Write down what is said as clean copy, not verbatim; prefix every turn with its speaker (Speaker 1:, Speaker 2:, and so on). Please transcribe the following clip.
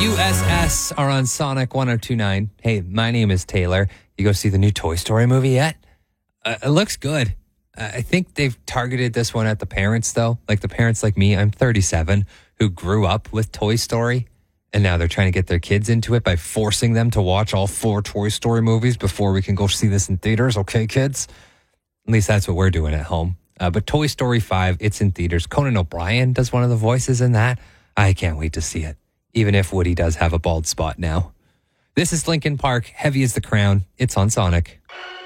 Speaker 1: USS are on Sonic 1029. Hey, my name is Taylor. You go see the new Toy Story movie yet? It looks good. I think they've targeted this one at the parents, though. Like the parents like me, I'm 37, who grew up with Toy Story. And now they're trying to get their kids into it by forcing them to watch all 4 Toy Story movies before we can go see this in theaters. Okay, kids? At least that's what we're doing at home. But Toy Story 5, it's in theaters. Conan O'Brien does one of the voices in that. I can't wait to see it, even if Woody does have a bald spot now. This is Linkin Park, Heavy as the Crown. It's on Sonic.